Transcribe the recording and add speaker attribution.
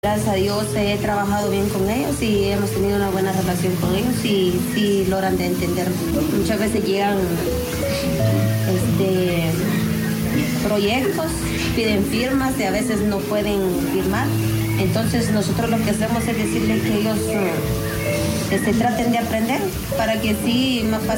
Speaker 1: Gracias a Dios he trabajado bien con ellos y hemos tenido una buena relación con ellos y logran de entender. Muchas veces llegan proyectos, piden firmas y a veces no pueden firmar. Entonces nosotros lo que hacemos es decirles que ellos traten de aprender para que sí más fácil